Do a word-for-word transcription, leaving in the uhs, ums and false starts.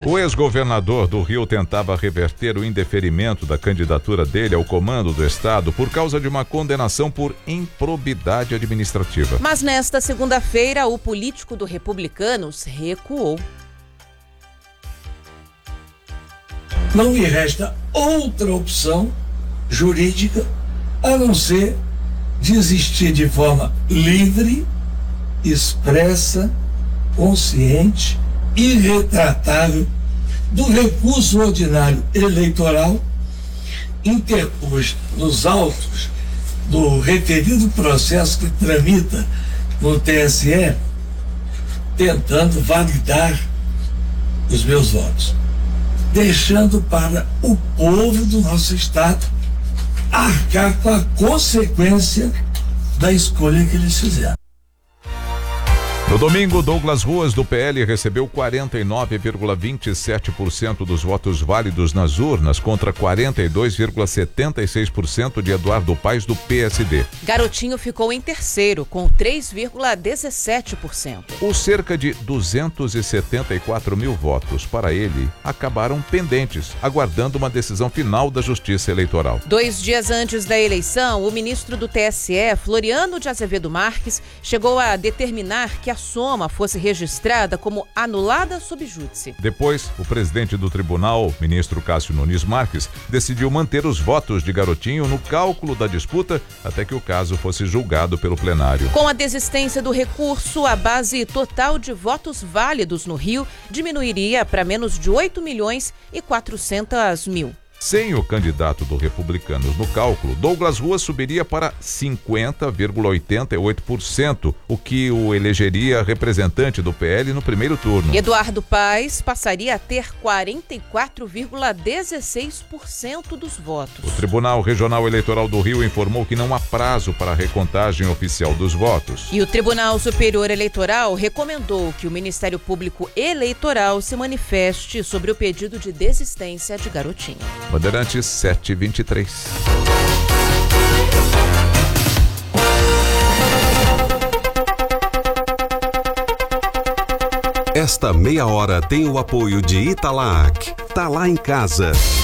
O ex-governador do Rio tentava reverter o indeferimento da candidatura dele ao comando do estado por causa de uma condenação por improbidade administrativa. Mas nesta segunda-feira, o político do Republicanos recuou. Não me resta outra opção jurídica a não ser desistir de forma livre, expressa, consciente e irretratável do recurso ordinário eleitoral interposto nos autos do referido processo que tramita no T S E, tentando validar os meus votos, deixando para o povo do nosso estado arcar com a consequência da escolha que eles fizeram. No domingo, Douglas Ruas, do P L, recebeu quarenta e nove vírgula vinte e sete por cento dos votos válidos nas urnas, contra quarenta e dois vírgula setenta e seis por cento de Eduardo Paes, do P S D. Garotinho ficou em terceiro, com três vírgula dezessete por cento. Os cerca de duzentos e setenta e quatro mil votos para ele acabaram pendentes, aguardando uma decisão final da Justiça Eleitoral. Dois dias antes da eleição, o ministro do T S E, Floriano de Azevedo Marques, chegou a determinar que a soma fosse registrada como anulada sob júdice. Depois, o presidente do tribunal, ministro Cássio Nunes Marques, decidiu manter os votos de Garotinho no cálculo da disputa até que o caso fosse julgado pelo plenário. Com a desistência do recurso, a base total de votos válidos no Rio diminuiria para menos de oito milhões e quatrocentos mil. Sem o candidato do Republicanos no cálculo, Douglas Ruas subiria para cinquenta vírgula oitenta e oito por cento, o que o elegeria representante do P L no primeiro turno. Eduardo Paes passaria a ter quarenta e quatro vírgula dezesseis por cento dos votos. O Tribunal Regional Eleitoral do Rio informou que não há prazo para a recontagem oficial dos votos. E o Tribunal Superior Eleitoral recomendou que o Ministério Público Eleitoral se manifeste sobre o pedido de desistência de Garotinho. Bandeirantes sete e vinte e três. Esta meia hora tem o apoio de Italac. Tá lá em casa.